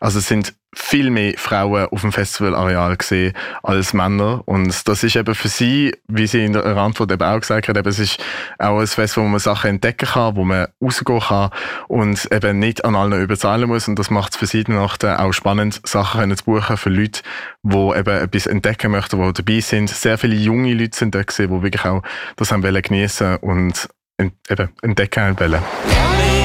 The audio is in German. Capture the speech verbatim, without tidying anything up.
Also es sind viel mehr Frauen auf dem Festivalareal gesehen als Männer. Und das ist eben für sie, wie sie in der Antwort eben auch gesagt hat, eben, es ist auch ein Festival, wo man Sachen entdecken kann, wo man rausgehen kann und eben nicht an allen überzahlen muss. Und das macht es für sie dann auch spannend, Sachen zu buchen für Leute, die eben etwas entdecken möchten, die dabei sind. Sehr viele junge Leute sind da gesehen, die wirklich auch das haben wollen geniessen und eben entdecken wollen.